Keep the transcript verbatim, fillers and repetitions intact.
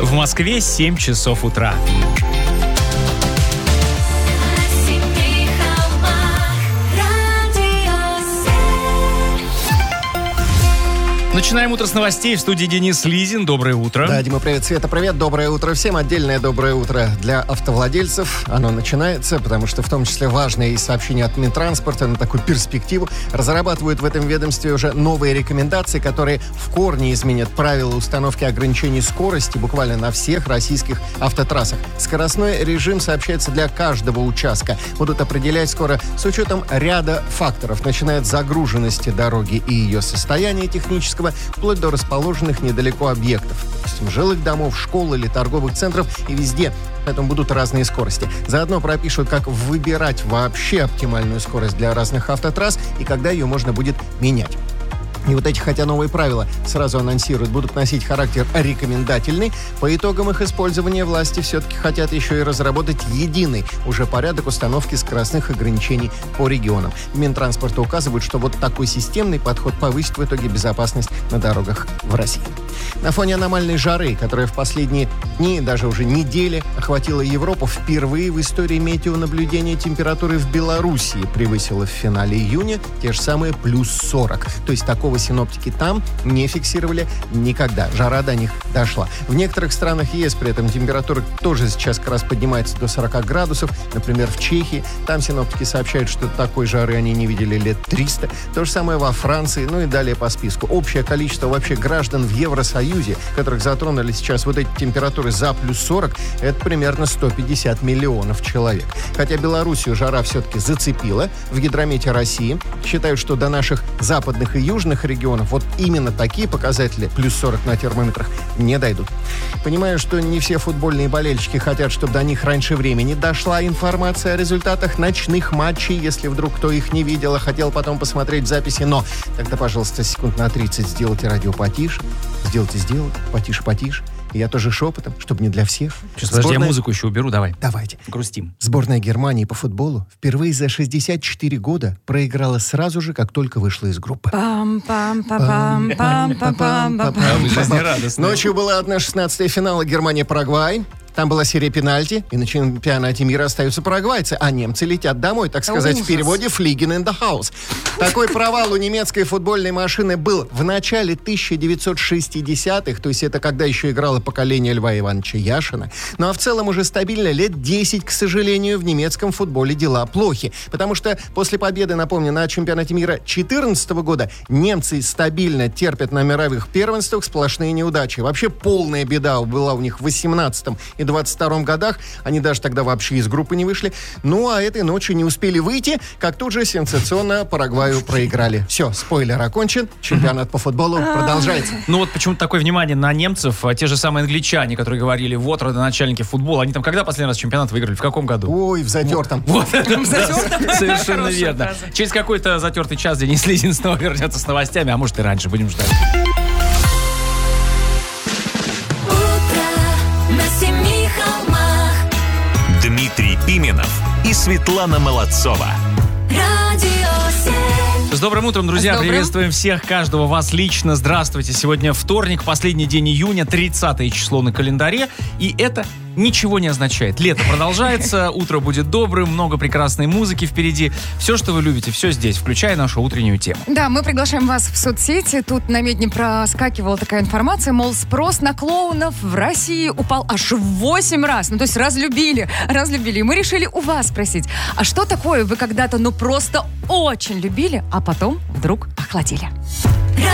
В Москве семь часов утра. Начинаем утро с новостей. В студии Денис Лизин. Доброе утро. Да, Дима, привет. Света, привет. Доброе утро всем. Отдельное доброе утро для автовладельцев. Оно начинается, потому что в том числе важное и сообщение от Минтранспорта на такую перспективу. Разрабатывают в этом ведомстве уже новые рекомендации, которые в корне изменят правила установки ограничений скорости буквально на всех российских автотрассах. Скоростной режим, сообщается, для каждого участка. Будут определять скоро с учетом ряда факторов, начиная от загруженности дороги и ее состояния технического, вплоть до расположенных недалеко объектов, допустим, жилых домов, школ или торговых центров, и везде. Поэтому будут разные скорости. Заодно пропишут, как выбирать вообще оптимальную скорость для разных автотрасс и когда ее можно будет менять. И вот эти, хотя новые правила сразу анонсируют, будут носить характер рекомендательный. По итогам их использования власти все-таки хотят еще и разработать единый уже порядок установки скоростных ограничений по регионам. Минтранспорта указывают, что вот такой системный подход повысит в итоге безопасность на дорогах в России. На фоне аномальной жары, которая в последние дни, даже уже недели, охватила Европу, впервые в истории метеонаблюдения температуры в Белоруссии превысила в финале июня те же самые плюс сорок. То есть такого синоптики там не фиксировали никогда. Жара до них дошла. В некоторых странах ЕС при этом температура тоже сейчас как раз поднимается до сорок градусов. Например, в Чехии. Там синоптики сообщают, что такой жары они не видели лет триста. То же самое во Франции, ну и далее по списку. Общее количество вообще граждан в Евросоюзе, которых затронули сейчас вот эти температуры за плюс сорок, это примерно сто пятьдесят миллионов человек. Хотя Белоруссию жара все-таки зацепила. В Гидромете России считают, что до наших западных и южных регионов вот именно такие показатели, плюс сорок на термометрах, не дойдут. Понимаю, что не все футбольные болельщики хотят, чтобы до них раньше времени дошла информация о результатах ночных матчей, если вдруг кто их не видел, а хотел потом посмотреть записи, но тогда, пожалуйста, секунд на тридцать сделайте радио потише, сделайте, сделайте, потише-потише. Я тоже шепотом, чтобы не для всех. Сейчас, Сборная... подожди, я музыку еще уберу, давай. Давайте. Грустим. Сборная Германии по футболу впервые за шестьдесят четыре года проиграла сразу же, как только вышла из группы. Ночью была одна шестнадцатая финала Германия-Парагвай. Там была серия пенальти, и на чемпионате мира остаются парагвайцы, а немцы летят домой, так сказать, Ужас. в переводе «Fliegen in the house». Такой провал у немецкой футбольной машины был в начале тысяча девятьсот шестидесятых, то есть это когда еще играло поколение Льва Ивановича Яшина. Ну а в целом уже стабильно лет десять, к сожалению, в немецком футболе дела плохи. Потому что после победы, напомню, на чемпионате мира две тысячи четырнадцатого года немцы стабильно терпят на мировых первенствах сплошные неудачи. Вообще полная беда была у них в восемнадцатом и двадцать втором годах. Они даже тогда вообще из группы не вышли. Ну, а этой ночью не успели выйти, как тут же сенсационно Парагваю проиграли. Все, спойлер окончен. Чемпионат по футболу продолжается. Ну вот почему-то такое внимание на немцев. Те же самые англичане, которые говорили, вот родоначальники футбола. Они там когда последний раз чемпионат выиграли? В каком году? Ой, в затертом. Вот. Совершенно верно. Через какой-то затертый час Денис Лизин снова вернется с новостями, а может и раньше. Будем ждать. Дмитрий Пименов и Светлана Молодцова. С добрым утром, друзья. С добрым. Приветствуем всех, каждого вас лично. Здравствуйте. Сегодня вторник, последний день июня, тридцатое число на календаре. И это ничего не означает. Лето продолжается, утро будет добрым, много прекрасной музыки впереди. Все, что вы любите, все здесь, включая нашу утреннюю тему. Да, мы приглашаем вас в соцсети. Тут на Медне проскакивала такая информация, мол, спрос на клоунов в России упал аж в восемь раз. Ну, то есть разлюбили, разлюбили. И мы решили у вас спросить, а что такое вы когда-то, ну, просто очень любили, а потом вдруг охладили?